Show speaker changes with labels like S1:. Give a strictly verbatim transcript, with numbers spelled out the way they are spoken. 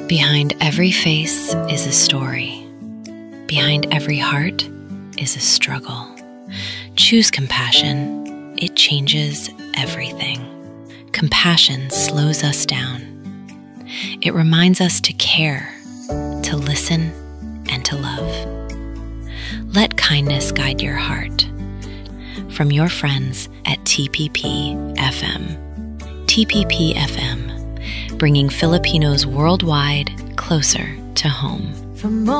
S1: Behind every face is a story. Behind every heart is a struggle. Choose compassion. It changes everything. Compassion slows us down. It reminds us to care, to listen, and to love. Let kindness guide your heart. From your friends at T P P F M. T P P F M, bringing Filipinos worldwide closer to home.
S2: From